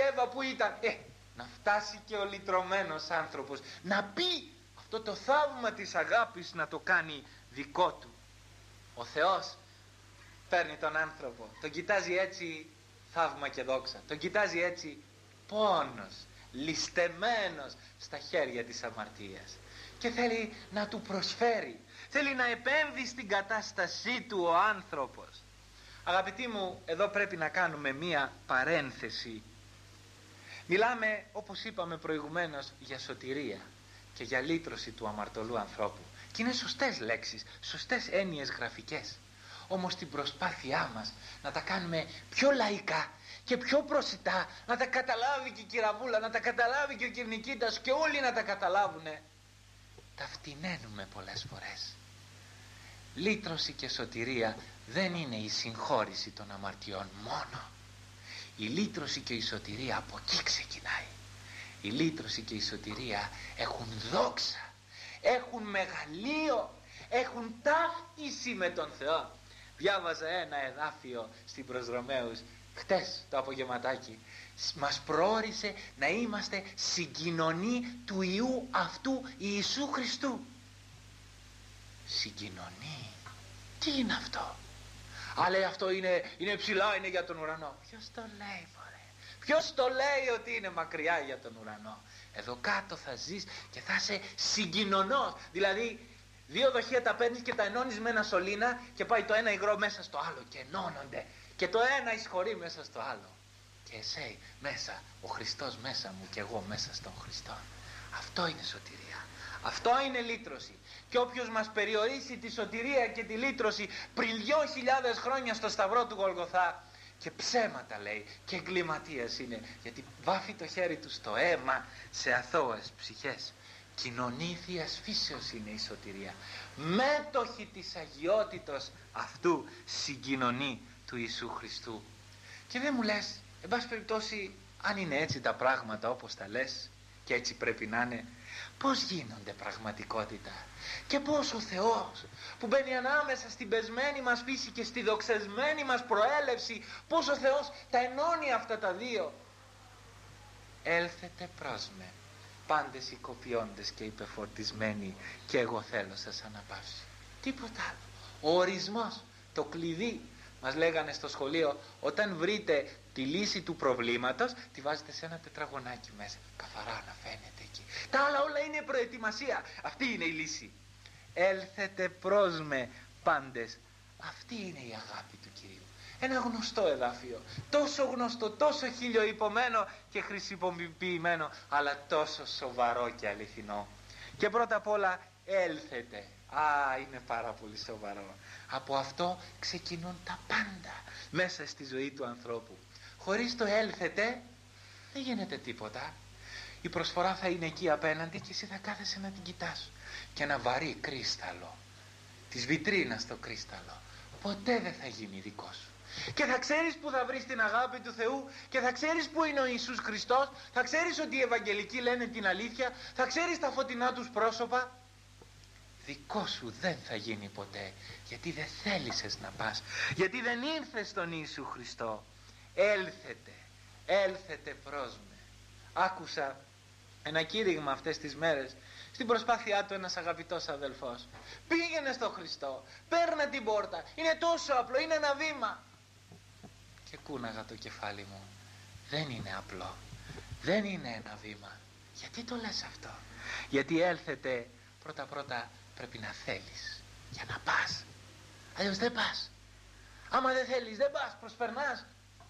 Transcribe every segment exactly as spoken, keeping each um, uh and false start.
Εύα που ήταν? Ε, να φτάσει και ο λυτρωμένος άνθρωπος να πει αυτό το θαύμα της αγάπης, να το κάνει δικό του. Ο Θεός παίρνει τον άνθρωπο, τον κοιτάζει έτσι θαύμα και δόξα, τον κοιτάζει έτσι πόνος, ληστεμένος στα χέρια της αμαρτίας, και θέλει να του προσφέρει, θέλει να επέμβει στην κατάστασή του ο άνθρωπος. Αγαπητοί μου, εδώ πρέπει να κάνουμε μία παρένθεση. Μιλάμε, όπως είπαμε προηγουμένως, για σωτηρία και για λύτρωση του αμαρτωλού ανθρώπου, και είναι σωστές λέξεις, σωστές έννοιες γραφικές. Όμως την προσπάθειά μας να τα κάνουμε πιο λαϊκά και πιο προσιτά, να τα καταλάβει και η Κυραβούλα, να τα καταλάβει και ο Κυρνικίτας και όλοι να τα καταλάβουνε, τα φτηνένουμε πολλές φορές. Λύτρωση και σωτηρία δεν είναι η συγχώρηση των αμαρτιών μόνο. Η λύτρωση και η σωτηρία από εκεί ξεκινάει. Η λύτρωση και η σωτηρία έχουν δόξα, έχουν μεγαλείο, έχουν ταύτιση με τον Θεό. Διάβαζα ένα εδάφιο στην προς Ρωμαίους χτες το απογευματάκι. Μας προώρισε να είμαστε συγκοινωνοί του Υιού αυτού Ιησού Χριστού. Συγκοινωνεί. Τι είναι αυτό? Α, λέει, αυτό είναι, είναι ψηλά, είναι για τον ουρανό. Ποιος το λέει, μωρέ? Ποιος το λέει ότι είναι μακριά για τον ουρανό? Εδώ κάτω θα ζεις και θα είσαι συγκοινωνός. Δηλαδή δύο δοχεία τα παίρνεις και τα ενώνεις με ένα σωλήνα και πάει το ένα υγρό μέσα στο άλλο και ενώνονται, και το ένα εισχωρεί μέσα στο άλλο, και εσύ μέσα, ο Χριστός μέσα μου και εγώ μέσα στον Χριστό. Αυτό είναι σωτηρία, αυτό είναι λύτρωση. Και όποιος μας περιορίσει τη σωτηρία και τη λύτρωση πριν δυο χιλιάδες χρόνια στο σταυρό του Γολγοθά, και ψέματα λέει και εγκληματίας είναι, γιατί βάφει το χέρι του στο αίμα σε αθώες ψυχές. Κοινωνή θείας φύσεως είναι η σωτηρία, μέτοχη της αγιότητος αυτού συγκοινωνεί του Ιησού Χριστού. Και δεν μου λες, εν πάση περιπτώσει, αν είναι έτσι τα πράγματα όπως τα λες και έτσι πρέπει να είναι, πώς γίνονται πραγματικότητα, και πώς ο Θεός που μπαίνει ανάμεσα στην πεσμένη μας φύση και στη δοξασμένη μας προέλευση, πώς ο Θεός τα ενώνει αυτά τα δύο. Έλθετε προς με, πάντες οικοποιώντες και υπεφορτισμένοι, και εγώ θέλω σας αναπαύσει. Τίποτα άλλο. Ο ορισμός, το κλειδί. Μας λέγανε στο σχολείο, όταν βρείτε τη λύση του προβλήματος, τη βάζετε σε ένα τετραγωνάκι μέσα, καθαρά να φαίνεται εκεί. Τα άλλα όλα είναι προετοιμασία. Αυτή είναι η λύση. Έλθετε προς με πάντες. Αυτή είναι η αγάπη του Κυρίου. Ένα γνωστό εδάφιο, τόσο γνωστό, τόσο χιλιοϊπωμένο και χρησιμοποιημένο, αλλά τόσο σοβαρό και αληθινό. Και πρώτα απ' όλα έλθετε. Α, είναι πάρα πολύ σοβαρό. Από αυτό ξεκινούν τα πάντα μέσα στη ζωή του ανθρώπου. Χωρίς το έλθετε δεν γίνεται τίποτα. Η προσφορά θα είναι εκεί απέναντι και εσύ θα κάθεσαι να την κοιτάς. Και ένα βαρύ κρίσταλο της βιτρίνας, το κρίσταλο, ποτέ δεν θα γίνει δικό σου. Και θα ξέρεις που θα βρεις την αγάπη του Θεού, και θα ξέρεις που είναι ο Ιησούς Χριστός, θα ξέρεις ότι οι Ευαγγελικοί λένε την αλήθεια, θα ξέρεις τα φωτεινά τους πρόσωπα. Δικό σου δεν θα γίνει ποτέ, γιατί δεν θέλησες να πας, γιατί δεν ήρθες στον Ιησού Χριστό. Έλθετε, έλθετε προς με. Άκουσα ένα κήρυγμα αυτές τις μέρες, στην προσπάθειά του ένας αγαπητός αδελφός. Πήγαινε στο Χριστό, παίρνε την πόρτα, είναι τόσο απλό, είναι ένα βήμα. Και κούναγα το κεφάλι μου. Δεν είναι απλό, δεν είναι ένα βήμα. Γιατί το λες αυτό? Γιατί έλθετε, πρώτα πρώτα πρέπει να θέλεις για να πας. Αλλιώς δεν πας. Άμα δεν θέλεις δεν πας, προσπερνάς.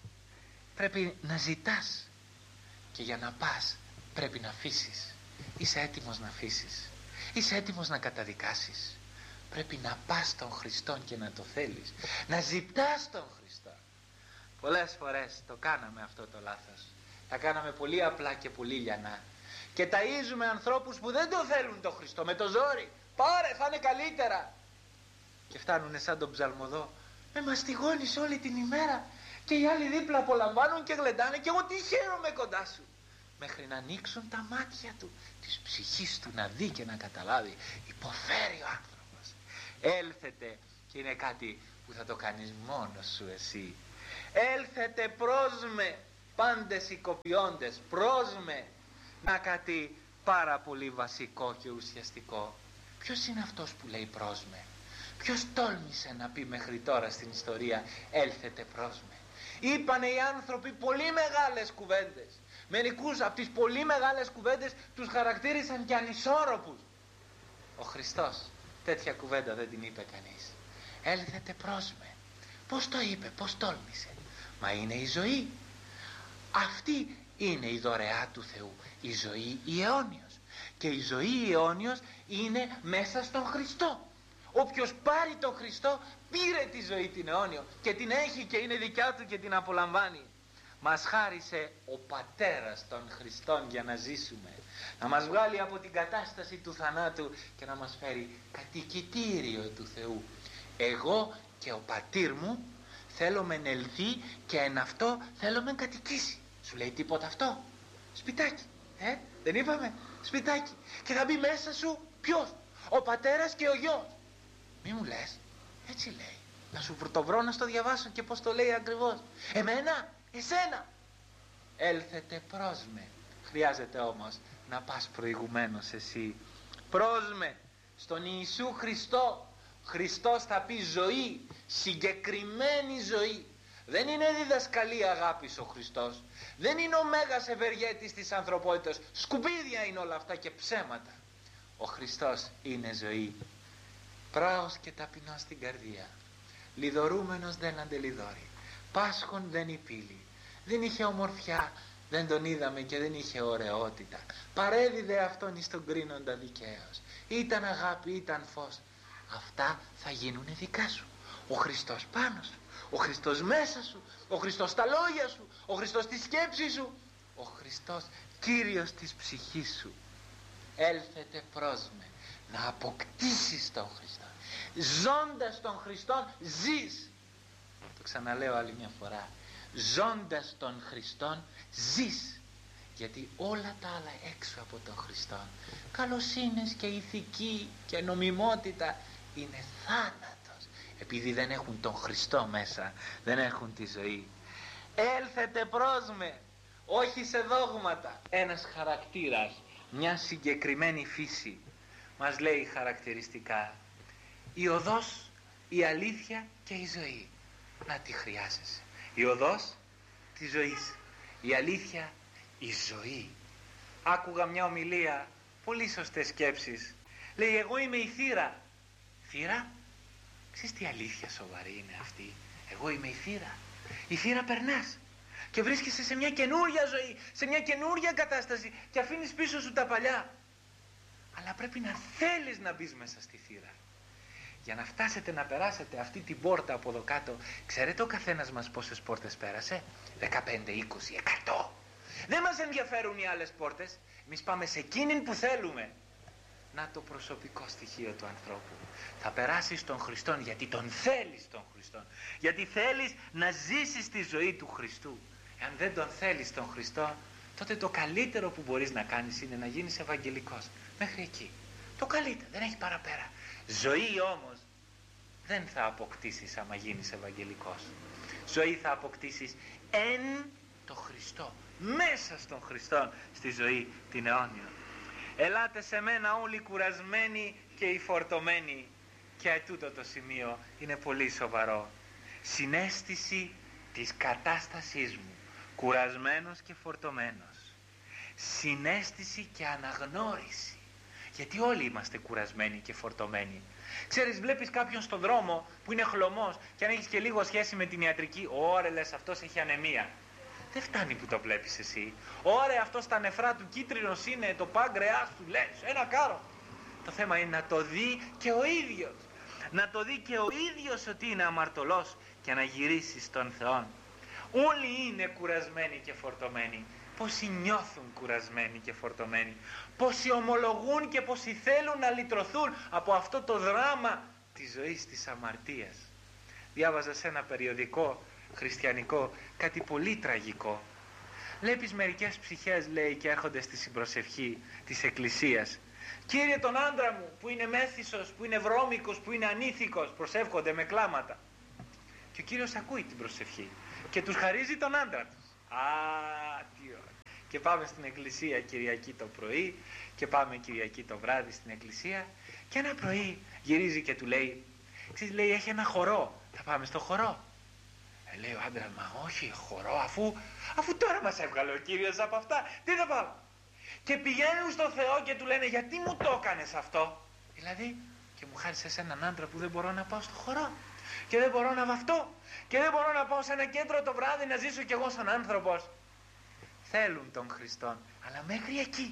Πρέπει να ζητάς, και για να πας πρέπει να αφήσεις. Είσαι έτοιμος να αφήσεις? Είσαι έτοιμος να καταδικάσεις? Πρέπει να πας στον Χριστό και να το θέλεις, να ζητάς τον Χριστό. Πολλές φορές το κάναμε αυτό το λάθος. Τα κάναμε πολύ απλά και πολύ λιανά, και ταΐζουμε ανθρώπους που δεν το θέλουν τον Χριστό με το ζόρι. Πάρε, θα είναι καλύτερα. Και φτάνουνε σαν τον ψαλμοδό, με μαστιγώνεις όλη την ημέρα, και οι άλλοι δίπλα απολαμβάνουν και γλεντάνε, και εγώ τι χαίρομαι κοντά σου. Μέχρι να ανοίξουν τα μάτια του, της ψυχής του, να δει και να καταλάβει. Υποφέρει ο άνθρωπος. Έλθετε, και είναι κάτι που θα το κάνεις μόνος σου εσύ. Έλθετε προς με. πάντες οι κοπιώντες, πρόσμε. Να κάτι πάρα πολύ βασικό και ουσιαστικό. Ποιος είναι αυτός που λέει πρόσμε? Ποιος τόλμησε να πει μέχρι τώρα στην ιστορία έλθετε πρόσμε? Είπανε οι άνθρωποι πολύ μεγάλες κουβέντες. Μερικούς από τις πολύ μεγάλες κουβέντες τους χαρακτήρισαν και ανισόρροπους. Ο Χριστός τέτοια κουβέντα δεν την είπε κανείς. Έλθετε πρόσμε. Πώς το είπε, πώς τόλμησε? Μα είναι η ζωή. Αυτή είναι η δωρεά του Θεού, η ζωή η αιώνιος. Και η ζωή η αιώνιος είναι μέσα στον Χριστό. Όποιος πάρει τον Χριστό πήρε τη ζωή την αιώνιο και την έχει και είναι δικιά του και την απολαμβάνει. Μας χάρισε ο Πατέρας των Χριστών για να ζήσουμε, να μας βγάλει από την κατάσταση του θανάτου και να μας φέρει κατοικητήριο του Θεού. Εγώ και ο πατήρ μου θέλουμε ελθεί και εν αυτό θέλουμε κατοικήσει. Σου λέει τίποτα αυτό? Σπιτάκι, ε, δεν είπαμε? Σπιτάκι. Και θα μπει μέσα σου ποιος? Ο Πατέρας και ο Γιος. Μη μου λες, έτσι λέει. Να σου το βρω να στο διαβάσω και πως το λέει ακριβώς. Εμένα, εσένα. Έλθετε πρόσμε. Χρειάζεται όμως να πας προηγουμένως εσύ. Πρόσμε στον Ιησού Χριστό. Χριστός θα πει ζωή, συγκεκριμένη ζωή. Δεν είναι διδασκαλία αγάπης ο Χριστός. Δεν είναι ο μέγας ευεργέτης της ανθρωπότητας. Σκουπίδια είναι όλα αυτά και ψέματα. Ο Χριστός είναι ζωή. Πράος και ταπεινός στην καρδία. Λιδωρούμενος δεν αντελιδώρει. Πάσχων δεν υπήλει. Δεν είχε ομορφιά, δεν τον είδαμε και δεν είχε ωραιότητα. Παρέδιδε αυτόν εις τον κρίνοντα δικαίως. Ήταν αγάπη, ήταν φως. Αυτά θα γίνουν δικά σου. Ο Χριστός πάνω σου, ο Χριστός μέσα σου, ο Χριστός στα λόγια σου, ο Χριστός στη σκέψη σου, ο Χριστός Κύριος της ψυχής σου. Έλθετε πρόσμε να αποκτήσεις τον Χριστό. Ζώντας τον Χριστόν ζεις. Το ξαναλέω άλλη μια φορά. Ζώντας τον Χριστόν ζεις. Γιατί όλα τα άλλα έξω από τον Χριστόν, καλοσύνες και ηθική και νομιμότητα, είναι θάνατος. Επειδή δεν έχουν τον Χριστό μέσα, δεν έχουν τη ζωή. Έλθετε πρόσμε, όχι σε δόγματα. Ένας χαρακτήρας, μια συγκεκριμένη φύση μας λέει χαρακτηριστικά: η οδός, η αλήθεια και η ζωή. Να τη χρειάζεσαι. Η οδός της ζωής, η αλήθεια, η ζωή. Άκουγα μια ομιλία, πολύ σωστές σκέψεις. Λέει, εγώ είμαι η θύρα. Θύρα? Ξέρεις τι αλήθεια σοβαρή είναι αυτή? Εγώ είμαι η θύρα. Η θύρα περνάς και βρίσκεσαι σε μια καινούρια ζωή, σε μια καινούρια κατάσταση και αφήνεις πίσω σου τα παλιά. Αλλά πρέπει να θέλεις να μπεις μέσα στη θύρα. Για να φτάσετε να περάσετε αυτή την πόρτα από εδώ κάτω, ξέρετε ο καθένας μας πόσες πόρτες πέρασε? δεκαπέντε, είκοσι, εκατό. Δεν μας ενδιαφέρουν οι άλλες πόρτες. Εμείς πάμε σε εκείνην που θέλουμε. Να το προσωπικό στοιχείο του ανθρώπου. Θα περάσεις τον Χριστόν γιατί τον θέλεις τον Χριστόν. Γιατί θέλεις να ζήσεις τη ζωή του Χριστού. Εάν δεν τον θέλεις τον Χριστό, τότε το καλύτερο που μπορείς να κάνεις είναι να γίνεις Ευαγγελικός. Μέχρι εκεί. Το καλύτερο, δεν έχει παραπέρα. Ζωή όμως δεν θα αποκτήσεις άμα γίνεις Ευαγγελικός. Ζωή θα αποκτήσεις εν το Χριστό, μέσα στον Χριστό, στη ζωή την αιώνια. Ελάτε σε μένα όλοι κουρασμένοι και οι φορτωμένοι. Και ετούτο το σημείο είναι πολύ σοβαρό. Συναίσθηση της κατάστασής μου, κουρασμένος και φορτωμένος. Συναίσθηση και αναγνώριση. Γιατί όλοι είμαστε κουρασμένοι και φορτωμένοι. Ξέρεις, βλέπεις κάποιον στον δρόμο που είναι χλωμός και αν έχεις και λίγο σχέση με την ιατρική, ωραία λες αυτός έχει ανεμία. Δεν φτάνει που το βλέπεις εσύ. Ωραία, αυτό στα νεφρά του κίτρινος είναι, το πάγκρεάς του, λες, ένα κάρο. Το θέμα είναι να το δει και ο ίδιος. Να το δει και ο ίδιος ότι είναι αμαρτωλός και να γυρίσει στον Θεό. Όλοι είναι κουρασμένοι και φορτωμένοι. Πόσοι νιώθουν κουρασμένοι και φορτωμένοι. Πόσοι ομολογούν και πόσοι θέλουν να λυτρωθούν από αυτό το δράμα της ζωής της αμαρτίας. Διάβαζα σε ένα περιοδικό χριστιανικό κάτι πολύ τραγικό. Βλέπεις μερικές ψυχές, λέει, και έρχονται στη συμπροσευχή της εκκλησίας. Κύριε, τον άντρα μου που είναι μέθυσος, που είναι βρώμικος, που είναι ανήθικος, προσεύχονται με κλάματα. Και ο Κύριος ακούει την προσευχή και τους χαρίζει τον άντρα τους. Α, τι ωραία. Και πάμε στην εκκλησία Κυριακή το πρωί και πάμε Κυριακή το βράδυ στην εκκλησία και ένα πρωί γυρίζει και του λέει, ξέρεις, λέει, έχει ένα χορό, θα πάμε στο χορό? Ε, λέει ο άντρας, μα όχι χορό, αφού, αφού τώρα μας έβγαλε ο Κύριος από αυτά, τι θα πάμε? Και πηγαίνουν στο Θεό και του λένε, γιατί μου το έκανες αυτό? Δηλαδή, και μου χάρισες έναν άντρα που δεν μπορώ να πάω στο χορό και δεν μπορώ να βαφτώ και δεν μπορώ να πάω σε ένα κέντρο το βράδυ να ζήσω κι εγώ σαν άνθρωπος. Θέλουν τον Χριστόν, αλλά μέχρι εκεί.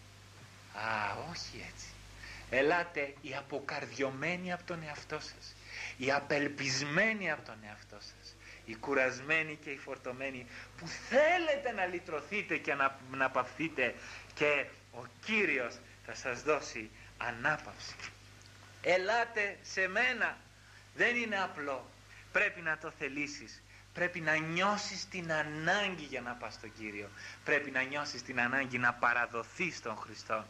Α, όχι έτσι. Ελάτε οι αποκαρδιωμένοι από τον εαυτό σας, οι απελπισμένοι από τον εαυτό σας, οι κουρασμένοι και οι φορτωμένοι που θέλετε να λυτρωθείτε και να, να παυθείτε, και ο Κύριος θα σας δώσει ανάπαυση. Ελάτε σε μένα. Δεν είναι απλό, πρέπει να το θελήσεις, πρέπει να νιώσεις την ανάγκη για να πας στον Κύριο, πρέπει να νιώσεις την ανάγκη να παραδοθείς στον Χριστό.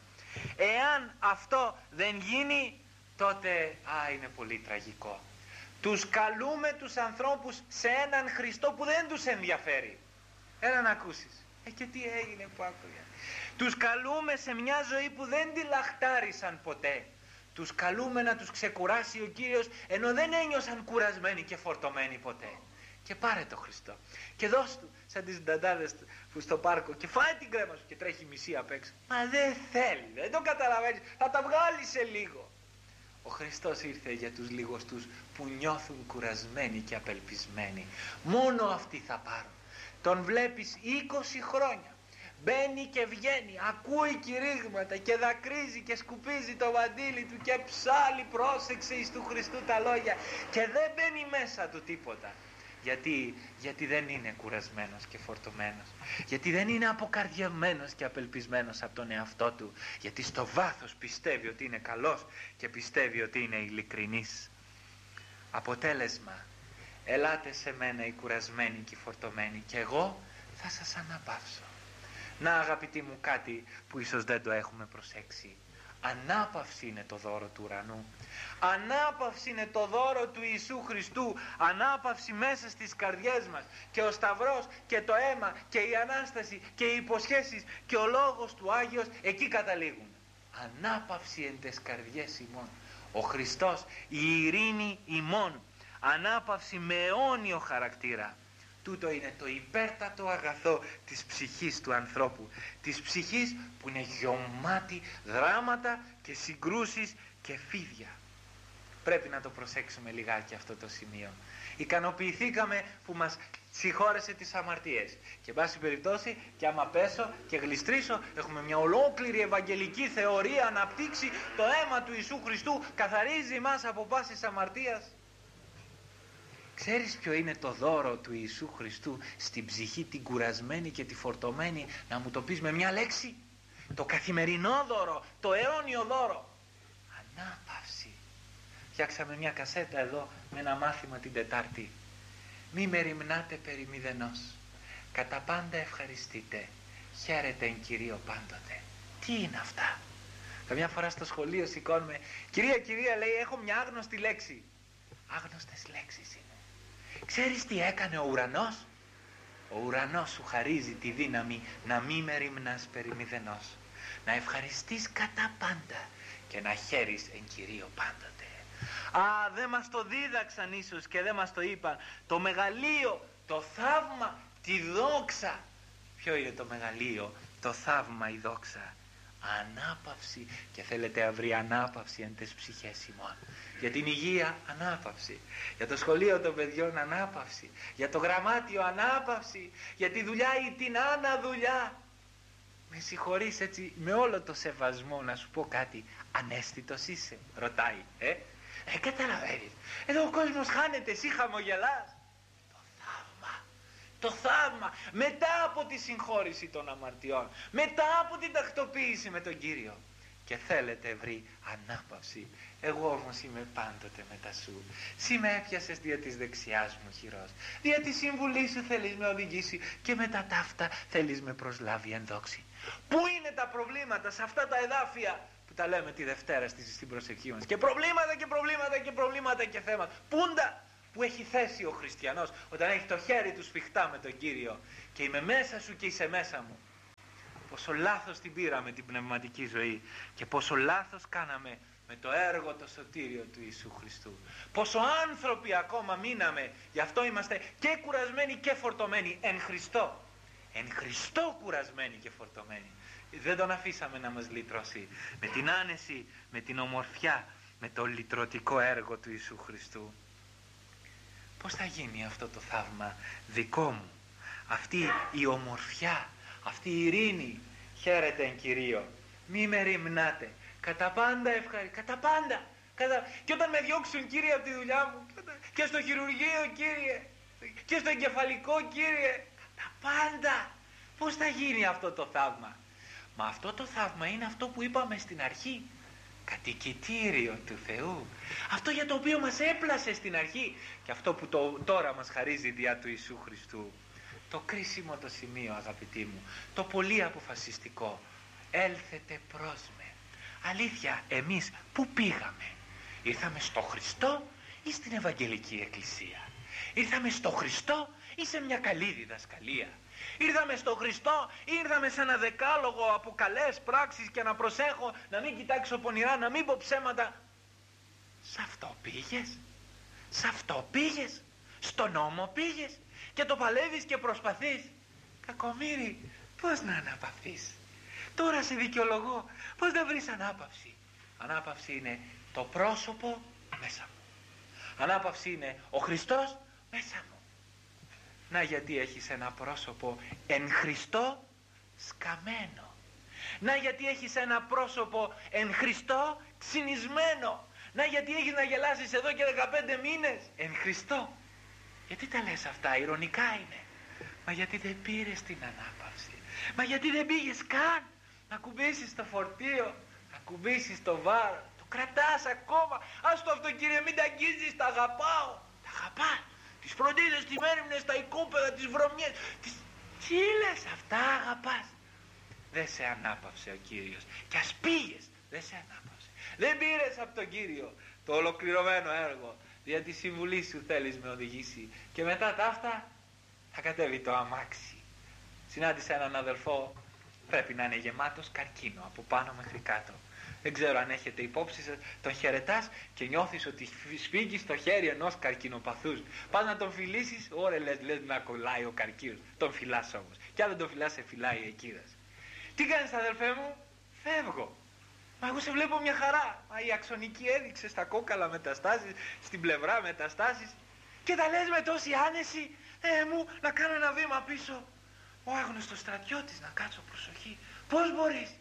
Εάν αυτό δεν γίνει, τότε α, είναι πολύ τραγικό. Τους καλούμε τους ανθρώπους σε έναν Χριστό που δεν τους ενδιαφέρει. Έλα να ακούσεις. Ε, και τι έγινε που άκουγε? Τους καλούμε σε μια ζωή που δεν τη λαχτάρισαν ποτέ. Τους καλούμε να τους ξεκουράσει ο Κύριος, ενώ δεν ένιωσαν κουρασμένοι και φορτωμένοι ποτέ. Και πάρε το Χριστό και δώσ' του, σαν τις νταντάδες που στο πάρκο, και φάει την κρέμα σου και τρέχει μισή απ' έξω. Μα δεν θέλει, δεν το καταλαβαίνεις, θα τα βγάλει σε λίγο. Ο Χριστός ήρθε για τους λιγοστούς που νιώθουν κουρασμένοι και απελπισμένοι. Μόνο αυτοί θα πάρουν. Τον βλέπεις είκοσι χρόνια, μπαίνει και βγαίνει, ακούει κηρύγματα και δακρύζει και σκουπίζει το μαντίλι του και ψάλλει, πρόσεξε εις του Χριστού τα λόγια, και δεν μπαίνει μέσα του τίποτα. Γιατί, γιατί δεν είναι κουρασμένος και φορτωμένος, γιατί δεν είναι αποκαρδιαμένος και απελπισμένος από τον εαυτό του, γιατί στο βάθος πιστεύει ότι είναι καλός και πιστεύει ότι είναι ειλικρινής. Αποτέλεσμα, ελάτε σε μένα οι κουρασμένοι και οι φορτωμένοι και εγώ θα σας αναπαύσω. Να, αγαπητοί μου, κάτι που ίσως δεν το έχουμε προσέξει. Ανάπαυση είναι το δώρο του ουρανού. Ανάπαυση είναι το δώρο του Ιησού Χριστού. Ανάπαυση μέσα στις καρδιές μας. Και ο Σταυρός και το αίμα και η Ανάσταση και οι υποσχέσεις και ο Λόγος του Άγιος εκεί καταλήγουν. Ανάπαυση εν τες καρδιές ημών. Ο Χριστός, η ειρήνη ημών. Ανάπαυση με αιώνιο χαρακτήρα. Τούτο είναι το υπέρτατο αγαθό της ψυχής του ανθρώπου, της ψυχής που είναι γεμάτη δράματα και συγκρούσεις και φίδια. Πρέπει να το προσέξουμε λιγάκι αυτό το σημείο. Ικανοποιηθήκαμε που μας συγχώρεσε τις αμαρτίες, και βάση περιπτώσει, και άμα πέσω και γλιστρήσω, έχουμε μια ολόκληρη ευαγγελική θεωρία αναπτύξει. Το αίμα του Ιησού Χριστού καθαρίζει μας από πάσης αμαρτίας. Ξέρεις ποιο είναι το δώρο του Ιησού Χριστού στην ψυχή την κουρασμένη και τη φορτωμένη? Να μου το πεις με μια λέξη. Το καθημερινό δώρο, το αιώνιο δώρο. Ανάπαυση. Φτιάξαμε μια κασέτα εδώ με ένα μάθημα την Τετάρτη. Μη μεριμνάτε περί μηδενός. Κατά πάντα ευχαριστείτε. Χαίρετε εν Κυρίω πάντοτε. Τι είναι αυτά? Καμιά φορά στο σχολείο σηκώνουμε, κυρία, κυρία, λέει, έχω μια άγνωστη λέξη. Άγνωστες λέξεις είναι. Ξέρεις τι έκανε ο ουρανός? Ο ουρανός σου χαρίζει τη δύναμη να μη μεριμνάς περί μηδενός, να ευχαριστείς κατά πάντα και να χαίρεις εν Κυρίω πάντοτε. Α, δεν μας το δίδαξαν ίσως και δεν μας το είπαν. Το μεγαλείο, το θαύμα, τη δόξα. Ποιο είναι το μεγαλείο, το θαύμα, η δόξα? Ανάπαυση. Και θέλετε αύριο ανάπαυση εν τες ψυχές ημών. Για την υγεία ανάπαυση, για το σχολείο των παιδιών ανάπαυση, για το γραμμάτιο ανάπαυση, για τη δουλειά ή την αναδουλειά. Με συγχωρείς, έτσι με όλο το σεβασμό να σου πω κάτι, αναίσθητος είσαι? Ρωτάει. Ε, ε καταλαβαίνεις, εδώ ο κόσμος χάνεται, εσύ χαμογελάς. Το θαύμα, το θαύμα μετά από τη συγχώρηση των αμαρτιών, μετά από την τακτοποίηση με τον Κύριο. Και θέλετε βρει ανάπαυση. Εγώ όμως είμαι πάντοτε μετά σου. Συ με έπιασες δια της δεξιάς μου χειρός. Δια τη συμβουλή σου θέλεις με οδηγήσει, και μετά ταύτα θέλεις με προσλάβει εν δόξη. Πού είναι τα προβλήματα σε αυτά τα εδάφια που τα λέμε τη Δευτέρα στην προσευχή μας? Και προβλήματα και προβλήματα και προβλήματα και θέματα. Πούντα, που έχει θέσει ο χριστιανός, όταν έχει το χέρι του σφιχτά με τον Κύριο και είμαι μέσα σου και είσαι μέσα μου. Πόσο λάθος την πήραμε την πνευματική ζωή και πόσο λάθος κάναμε με το έργο το σωτήριο του Ιησού Χριστού. Πόσο άνθρωποι ακόμα μείναμε, γι' αυτό είμαστε και κουρασμένοι και φορτωμένοι εν Χριστώ. Εν Χριστώ κουρασμένοι και φορτωμένοι. Δεν τον αφήσαμε να μας λυτρώσει με την άνεση, με την ομορφιά, με το λυτρωτικό έργο του Ιησού Χριστού. Πώς θα γίνει αυτό το θαύμα δικό μου, αυτή η ομορφιά, αυτή η ειρήνη? Χαίρετε εν Κυρίω, μη με ρημνάτε, κατά πάντα ευχαρι... κατά πάντα κατά... και όταν με διώξουν, Κύριε, από τη δουλειά μου και στο χειρουργείο, Κύριε, και στο εγκεφαλικό, Κύριε, κατά πάντα. Πώς θα γίνει αυτό το θαύμα? Μα αυτό το θαύμα είναι αυτό που είπαμε στην αρχή, κατοικητήριο του Θεού, αυτό για το οποίο μας έπλασε στην αρχή και αυτό που το, τώρα μας χαρίζει δια του Ιησού Χριστού. Το κρίσιμο το σημείο, αγαπητοί μου, το πολύ αποφασιστικό, έλθετε προς με. Αλήθεια, εμείς πού πήγαμε? Ήρθαμε στο Χριστό ή στην Ευαγγελική Εκκλησία? Ήρθαμε στο Χριστό ή σε μια καλή διδασκαλία? Ήρθαμε στο Χριστό ή ήρθαμε σε ένα δεκάλογο από καλές πράξεις και να προσέχω, να μην κοιτάξω πονηρά, να μην πω ψέματα? Σ' αυτό πήγες? Σ' αυτό πήγες? Στο νόμο πήγες και το παλεύεις και προσπαθείς? Κακομοίρη, πώς να αναπαυθείς? Τώρα σε δικαιολογώ, πώς να βρεις ανάπαυση? Ανάπαυση είναι το πρόσωπο μέσα μου. Ανάπαυση είναι ο Χριστός μέσα μου. Να, γιατί έχεις ένα πρόσωπο εν Χριστώ σκαμμένο. Να, γιατί έχεις ένα πρόσωπο εν Χριστώ ξυνισμένο. Να, γιατί έχεις να γελάσεις εδώ και δεκαπέντε μήνες εν Χριστώ. Γιατί τα λες αυτά? Ειρωνικά είναι. Μα γιατί δεν πήρες την ανάπαυση? Μα γιατί δεν πήγες καν να κουμπίσεις το φορτίο, να κουμπίσεις το βάρο? Το κρατάς ακόμα? Ας το αυτό, Κύριε, μην τα αγγίζεις, τα αγαπάω. Τα αγαπάς? Τις φροντίδες, τις μέριμνες, τα οικόπεδα, τις βρωμιές, τις... τι λες αυτά, αγαπάς? Δεν σε ανάπαυσε ο Κύριος. Και ας πήγες, δεν σε ανάπαυσε. Δεν πήρες από τον Κύριο το ολοκληρωμένο έργο, για τη συμβουλή σου θέλεις με οδηγήσει. Και μετά τα αυτά θα κατέβει το αμάξι. Συνάντησα έναν αδελφό, πρέπει να είναι γεμάτος καρκίνο από πάνω μέχρι κάτω. Δεν ξέρω αν έχετε υπόψη σας, τον χαιρετάς και νιώθεις ότι σφίγγεις το χέρι ενός καρκινοπαθούς. Πας να τον φιλήσεις, ωραία, λες, λες να κολλάει ο καρκίνος. Τον φυλάς όμως. Και αν δεν τον φυλάς, σε φυλάει η εκείδας. Τι κάνεις, αδελφέ μου? Φεύγω. Μα εγώ σε βλέπω μια χαρά. Μα η αξονική έδειξε στα κόκαλα μεταστάσεις, στην πλευρά μεταστάσεις. Και τα λες με τόση άνεση. Ε, μου, να κάνω ένα βήμα πίσω. Ο άγνωστος στρατιώτης, να κάτσω, προσοχή. Πώς μπορείς?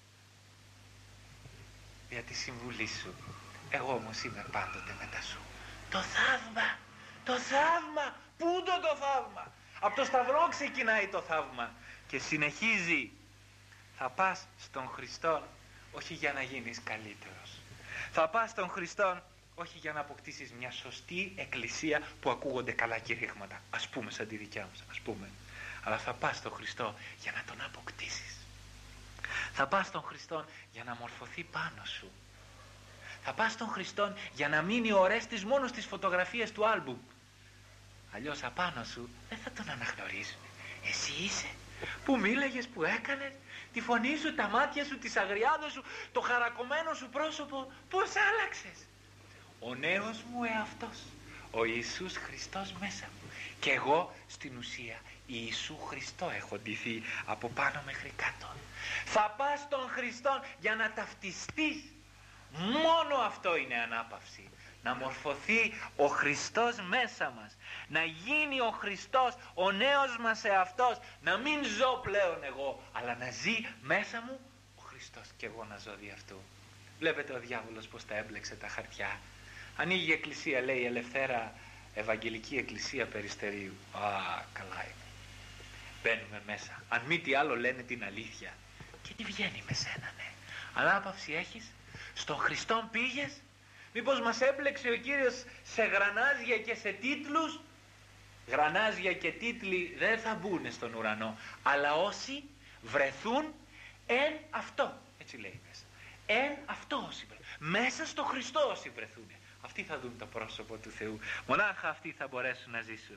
Για τη συμβουλή σου. Εγώ όμως είμαι πάντοτε μετά σου. Το θαύμα, το θαύμα. Πού το το θαύμα? Από το Σταυρό ξεκινάει το θαύμα και συνεχίζει. Θα πας στον Χριστό όχι για να γίνεις καλύτερος. Θα πας στον Χριστό όχι για να αποκτήσεις μια σωστή εκκλησία που ακούγονται καλά κηρύγματα, ας πούμε σαν τη δικιά μας, ας πούμε. Αλλά θα πας στον Χριστό για να τον αποκτήσεις. Θα πας στον Χριστό για να μορφωθεί πάνω σου. Θα πας στον Χριστό για να μείνει ο Ορέστης μόνο στις φωτογραφίες του άλμπουμ. Αλλιώς απάνω σου δεν θα τον αναγνωρίζουν. Εσύ είσαι που μίλαγες, που έκανες, τη φωνή σου, τα μάτια σου, τις αγριάδες σου, το χαρακωμένο σου πρόσωπο, πώς άλλαξες? Ο νέος μου εαυτός, ο Ιησούς Χριστός μέσα μου. Και εγώ στην ουσία Ιησού Χριστό έχω ντυθεί από πάνω μέχρι κάτω. Θα πας στον Χριστό για να ταυτιστείς. Μόνο αυτό είναι ανάπαυση. Να μορφωθεί ο Χριστός μέσα μας. Να γίνει ο Χριστός ο νέος μας εαυτός. Να μην ζω πλέον εγώ, αλλά να ζει μέσα μου ο Χριστός και εγώ να ζω δι' αυτού. Βλέπετε ο διάβολος πως τα έμπλεξε τα χαρτιά. Ανοίγει η εκκλησία, λέει, Ελευθέρα Ευαγγελική Εκκλησία Περιστερίου. Α, καλά είναι. Μπαίνουμε μέσα. Αν μη τι άλλο λένε την αλήθεια. Και τι βγαίνει με σένα, ναι? Ανάπαυση έχεις? Στον Χριστόν πήγες? Μήπως μας έμπλεξε ο Κύριος σε γρανάζια και σε τίτλους? Γρανάζια και τίτλοι δεν θα μπουν στον ουρανό, αλλά όσοι βρεθούν εν αυτό, έτσι λέει μέσα, εν αυτό όσοι βρεθούν, μέσα στο Χριστό όσοι βρεθούν, Αυτοί θα δουν το πρόσωπο του Θεού. Μονάχα αυτοί θα μπορέσουν να ζήσουν.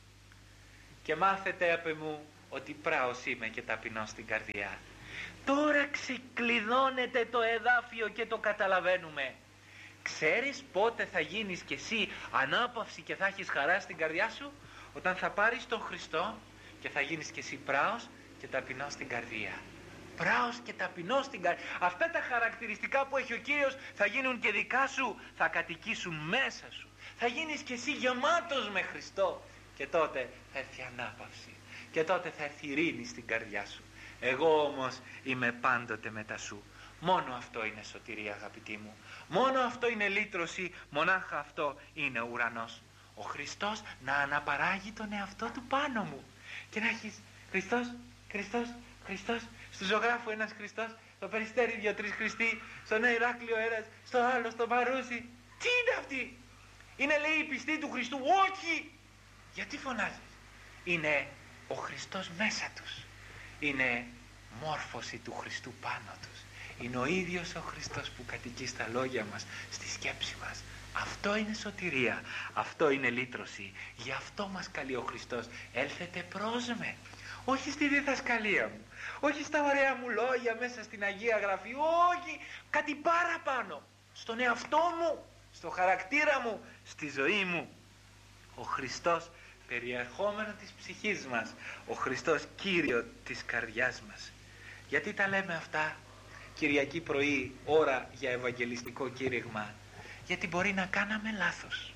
Και μάθετε απ' εμού ότι πράος είμαι και ταπεινός στην καρδιά. Τώρα ξεκλειδώνεται το εδάφιο και το καταλαβαίνουμε. Ξέρεις πότε θα γίνεις κι εσύ ανάπαυση και θα έχεις χαρά στην καρδιά σου? Όταν θα πάρεις τον Χριστό και θα γίνεις κι εσύ πράος και ταπεινός στην καρδία. Πράος και ταπεινός στην καρδιά. Αυτά τα χαρακτηριστικά που έχει ο Κύριος θα γίνουν και δικά σου, θα κατοικήσουν μέσα σου. Θα γίνεις κι εσύ γεμάτος με Χριστό. Και τότε θα έρθει ανάπαυση. Και τότε θα έρθει ειρήνη στην καρδιά σου. Εγώ όμως είμαι πάντοτε μετά σου. Μόνο αυτό είναι σωτηρία, αγαπητοί μου. Μόνο αυτό είναι λύτρωση. Μονάχα αυτό είναι ο ουρανός. Ο Χριστός να αναπαράγει τον εαυτό του πάνω μου. Και να έχεις Χριστός, Χριστός, Χριστός. Στου Ζωγράφου ένας Χριστός, στο Περιστέρι δύο-τρεις Χριστοί, στο Νέο Ηράκλειο ένας, στο άλλο, στο Μαρούσι. Τι είναι αυτή? Είναι, λέει, η πιστή του Χριστού? Όχι! Γιατί φωνάζεις? Είναι ο Χριστός μέσα τους. Είναι μόρφωση του Χριστού πάνω τους. Είναι ο ίδιος ο Χριστός που κατοικεί στα λόγια μας, στη σκέψη μας. Αυτό είναι σωτηρία. Αυτό είναι λύτρωση. Γι' αυτό μας καλεί ο Χριστός. Έλθετε προς με. Όχι στη διδασκαλία μου, όχι στα ωραία μου λόγια μέσα στην Αγία Γραφή, όχι, κάτι παραπάνω, στον εαυτό μου, στο χαρακτήρα μου, στη ζωή μου. Ο Χριστός περιερχόμενο της ψυχής μας, ο Χριστός Κύριο της καρδιάς μας. Γιατί τα λέμε αυτά Κυριακή πρωί, ώρα για ευαγγελιστικό κήρυγμα? Γιατί μπορεί να κάναμε λάθος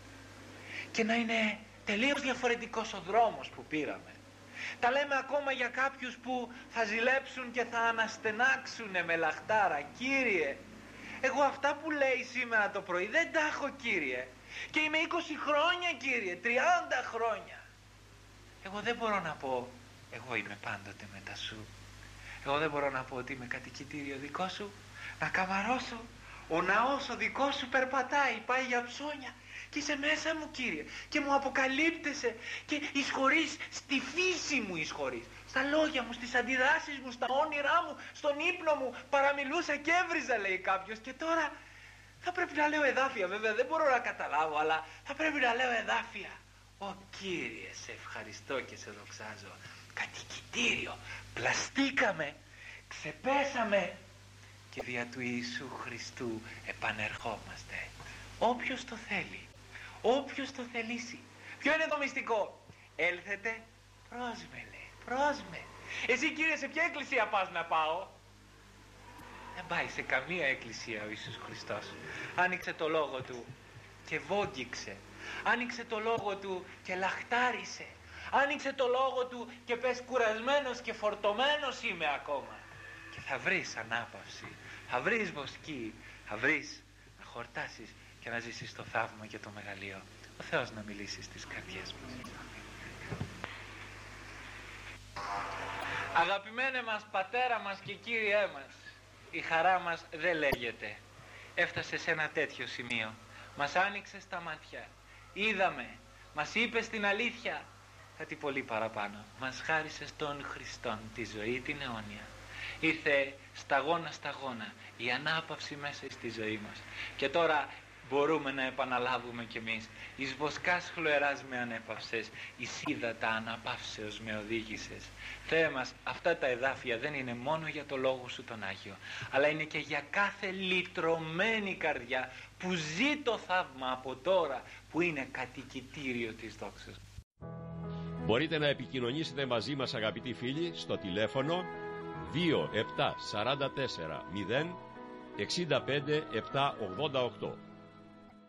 και να είναι τελείως διαφορετικός ο δρόμος που πήραμε. Τα λέμε ακόμα για κάποιους που θα ζηλέψουν και θα αναστενάξουν με λαχτάρα. Κύριε, εγώ αυτά που λέει σήμερα το πρωί δεν τα έχω, Κύριε, και είμαι είκοσι χρόνια, Κύριε, τριάντα χρόνια. Εγώ δεν μπορώ να πω εγώ είμαι πάντοτε μετά σου. Εγώ δεν μπορώ να πω ότι είμαι κατοικητήριο δικό σου, να καμαρώσω. Ο ναός ο δικός σου περπατάει, πάει για ψώνια και είσαι μέσα μου, Κύριε, και μου αποκαλύπτεσαι και εισχωρείς στη φύση μου, εισχωρείς στα λόγια μου, στις αντιδράσεις μου, στα όνειρά μου, στον ύπνο μου. Παραμιλούσα και έβριζα, λέει κάποιος, και τώρα θα πρέπει να λέω εδάφια. Βέβαια δεν μπορώ να καταλάβω, αλλά θα πρέπει να λέω εδάφια. Ω Κύριε, σε ευχαριστώ και σε δοξάζω. Κατοικητήριο, πλαστήκαμε, ξεπέσαμε και δια του Ιησού Χριστού επανερχόμαστε. Όποιος το θέλει, όποιος το θελήσει. Ποιο είναι το μυστικό? Έλθετε προς με, λέει, προς με. Εσύ, Κύριε, σε ποια εκκλησία πας να πάω? Δεν πάει σε καμία εκκλησία ο Ιησούς Χριστός. Άνοιξε το λόγο του και βόγγιξε. Άνοιξε το λόγο του και λαχτάρισε. Άνοιξε το λόγο του και πες κουρασμένος και φορτωμένος είμαι ακόμα. Και θα βρεις ανάπαυση, θα βρεις βοσκή, θα βρεις να χορτάσεις και να ζήσεις το θαύμα και το μεγαλείο. Ο Θεός να μιλήσει στις καρδιές μας. Αγαπημένε μας Πατέρα μας και Κύριέ μας, η χαρά μας δεν λέγεται. Έφτασε σε ένα τέτοιο σημείο. Μας άνοιξες τα μάτια, είδαμε, μας είπες την αλήθεια, κάτι πολύ παραπάνω. Μας χάρισες τον Χριστόν, τη ζωή την αιώνια. Ήρθε σταγόνα σταγόνα η ανάπαυση μέσα στη ζωή μας. Και τώρα μπορούμε να επαναλάβουμε κι εμείς. Εις βοσκάς χλωεράς με ανέπαυσες, εις ύδατα αναπαύσεως με οδήγησες. Θεέ μας, αυτά τα εδάφια δεν είναι μόνο για το Λόγο Σου τον Άγιο, αλλά είναι και για κάθε λυτρωμένη καρδιά που ζει το θαύμα από τώρα, που είναι κατοικητήριο της δόξας. Μπορείτε να επικοινωνήσετε μαζί μας, αγαπητοί φίλοι, στο τηλέφωνο δύο επτά τέσσερα τέσσερα μηδέν έξι πέντε επτά ογδόντα οκτώ.